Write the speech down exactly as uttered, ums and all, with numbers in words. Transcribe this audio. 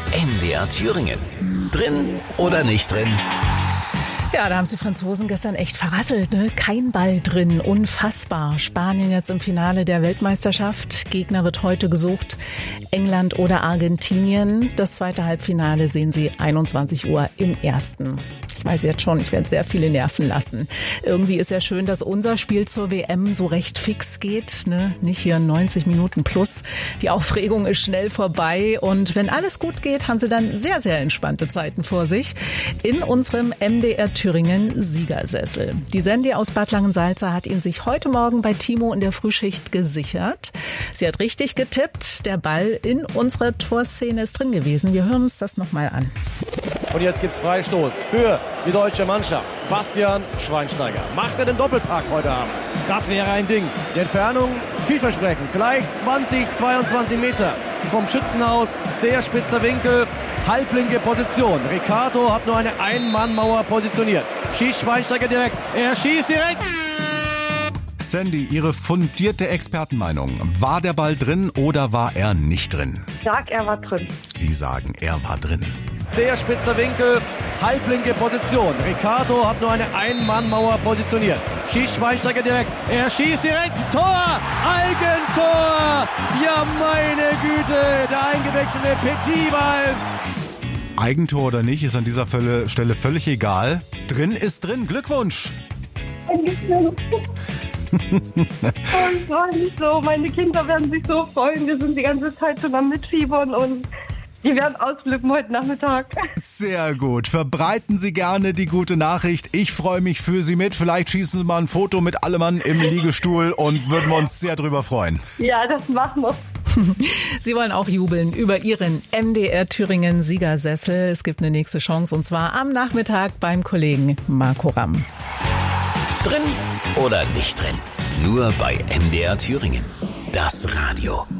M D R Thüringen. Drin oder nicht drin? Ja, da haben sie Franzosen gestern echt verrasselt, ne? Kein Ball drin, unfassbar. Spanien jetzt im Finale der Weltmeisterschaft. Gegner wird heute gesucht. England oder Argentinien. Das zweite Halbfinale sehen Sie einundzwanzig Uhr im ersten. Ich weiß jetzt schon, ich werde sehr viele nerven lassen. Irgendwie ist ja schön, dass unser Spiel zur W M so recht fix geht, ne? Nicht hier neunzig Minuten plus. Die Aufregung ist schnell vorbei und wenn alles gut geht, haben Sie dann sehr, sehr entspannte Zeiten vor sich in unserem M D R Thüringen Siegersessel. Die Sandy aus Bad Langensalza hat ihn sich heute Morgen bei Timo in der Frühschicht gesichert. Sie hat richtig getippt. Der Ball in unserer Torszene ist drin gewesen. Wir hören uns das nochmal an. Und jetzt gibt's Freistoß für die deutsche Mannschaft. Bastian Schweinsteiger macht er den Doppelpack heute Abend. Das wäre ein Ding. Die Entfernung vielversprechend. Vielleicht zwanzig, zweiundzwanzig Meter vom Schützenhaus. Sehr spitzer Winkel. Halblinke Position. Ricardo hat nur eine Ein-Mann-Mauer positioniert. Schießt Schweinsteiger direkt. Er schießt direkt. Sandy, Ihre fundierte Expertenmeinung. War der Ball drin oder war er nicht drin? Ich sag, er war drin. Sie sagen, er war drin. Sehr spitzer Winkel, halblinke Position. Ricardo hat nur eine Ein-Mann-Mauer positioniert. Schießt Schweinsteiger direkt. Er schießt direkt. Tor! Eigentor! Ja, meine Güte! Der eingewechselte Petit war es. Eigentor oder nicht, ist an dieser Stelle völlig egal. Drin ist drin. Glückwunsch! Dankeschön. Oh, ich freue mich so. Meine Kinder werden sich so freuen. Wir sind die ganze Zeit schon am Mitfiebern und die werden ausflippen heute Nachmittag. Sehr gut. Verbreiten Sie gerne die gute Nachricht. Ich freue mich für Sie mit. Vielleicht schießen Sie mal ein Foto mit allem Mann im Liegestuhl und würden wir uns sehr drüber freuen. Ja, das machen wir. Sie wollen auch jubeln über Ihren M D R Thüringen Siegersessel. Es gibt eine nächste Chance und zwar am Nachmittag beim Kollegen Marco Ramm. Drin oder nicht drin? Nur bei M D R Thüringen. Das Radio.